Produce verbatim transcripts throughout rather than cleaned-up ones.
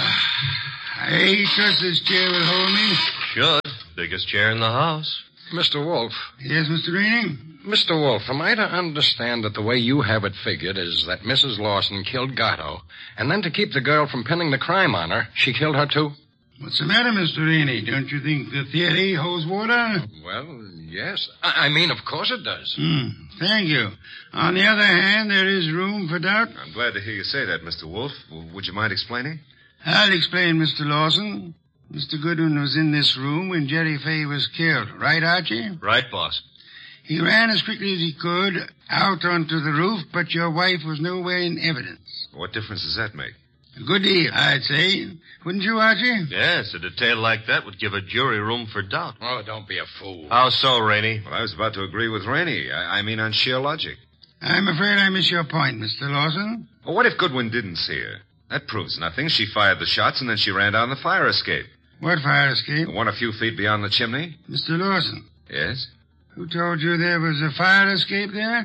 I trust this chair will hold me. Should. Biggest chair in the house. Mister Wolf. Yes, Mister Rainey? Mister Wolf, am I to understand that the way you have it figured is that Missus Lawson killed Gatto, and then to keep the girl from pinning the crime on her, she killed her too? What's the matter, Mister Rainey? Don't you think the theory holds water? Well, yes. I, I mean, of course it does. Hmm. Thank you. On the other hand, there is room for doubt. I'm glad to hear you say that, Mister Wolf. W- would you mind explaining? I'll explain, Mister Lawson. Mister Goodwin was in this room when Jerry Fay was killed. Right, Archie? Right, boss. He ran as quickly as he could out onto the roof, but your wife was nowhere in evidence. What difference does that make? A good deal, I'd say. Wouldn't you, Archie? Yes, a detail like that would give a jury room for doubt. Oh, don't be a fool. How so, Rainey? Well, I was about to agree with Rainey. I, I mean on sheer logic. I'm afraid I miss your point, Mister Lawson. Well, what if Goodwin didn't see her? That proves nothing. She fired the shots and then she ran down the fire escape. What fire escape? The one a few feet beyond the chimney? Mister Lawson, Yes? who told you there was a fire escape there?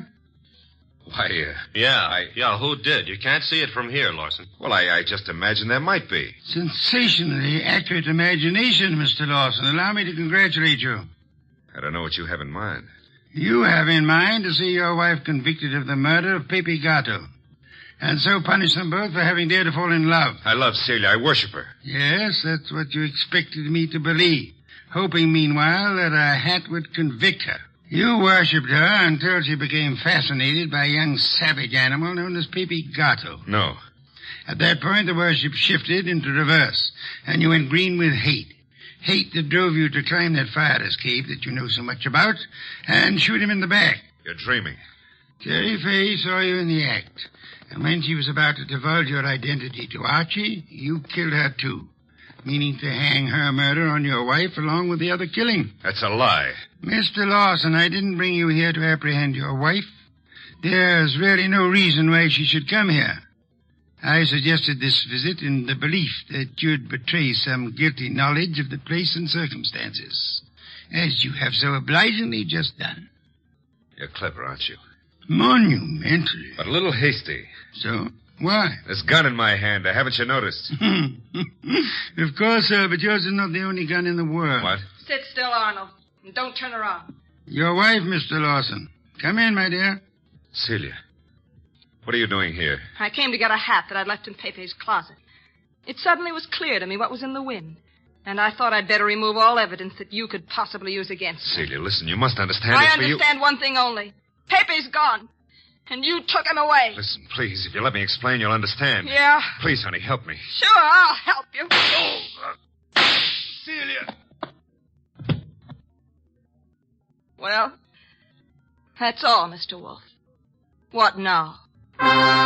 Why, uh, Yeah, I- yeah, who did? You can't see it from here, Lawson. well, I, I just imagined there might be. Sensationally accurate imagination, Mister Lawson. Allow me to congratulate you. I don't know what you have in mind. You have in mind to see your wife convicted of the murder of Pepe Gatto, and so punish them both for having dared to fall in love. I love Celia. I worship her. Yes, that's what you expected me to believe, hoping meanwhile that a hat would convict her. You worshipped her until she became fascinated by a young savage animal known as Pepe Gatto. No. At that point, the worship shifted into reverse, and you went green with hate. Hate that drove you to climb that fire escape that you know so much about and shoot him in the back. You're dreaming. Jerry Fay saw you in the act, and when she was about to divulge your identity to Archie, you killed her too, meaning to hang her murder on your wife along with the other killing. That's a lie. Mister Lawson, I didn't bring you here to apprehend your wife. There's really no reason why she should come here. I suggested this visit in the belief that you'd betray some guilty knowledge of the place and circumstances, as you have so obligingly just done. You're clever, aren't you? Monumentally. But a little hasty. So, why? There's a gun in my hand. Haven't you noticed? Of course, sir, but yours is not the only gun in the world. What? Sit still, Arnold, and don't turn around. Your wife, Mister Lawson. Come in, my dear. Celia. What are you doing here? I came to get a hat that I'd left in Pepe's closet. It suddenly was clear to me what was in the wind, and I thought I'd better remove all evidence that you could possibly use against me. Celia, listen, you must understand I it's for you. understand one thing only. Pepe's gone, and you took him away. Listen, please, if you let me explain, you'll understand. Yeah? Please, honey, help me. Sure, I'll help you. Oh, uh, Celia! Well, that's all, Mister Wolf. What now?